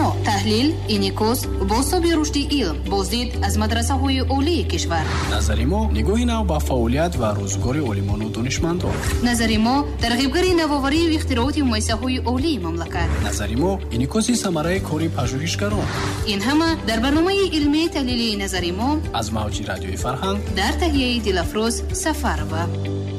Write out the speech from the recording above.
ما، تحلیل، انعکاس، بازتابی رشد علم، بازدید از مدرسه‌های عالی کشور. نظر ما نگاهی نو به فعالیت و روزگار عالمان و دانشمندان. نظر ما ترغیبگری نوآوری و اختراعات مؤسسه‌های عالی مملکت. نظر ما انعکاس ثمره کاری پژوهشگران. این همه در برنامه علمی تحلیلی نظر ما از موج رادیوی فرهنگ در تهیه دلفروز سفر و